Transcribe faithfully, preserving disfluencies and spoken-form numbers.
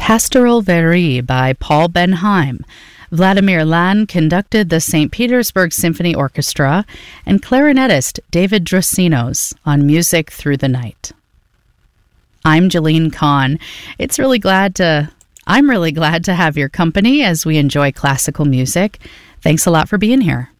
Pastoral Verie by Paul Benheim. Vladimir Lan conducted the Saint Petersburg Symphony Orchestra, and clarinetist David Drosinos on Music Through the Night. I'm Jalene Kahn. It's really glad to, I'm really glad to have your company as we enjoy classical music. Thanks a lot for being here.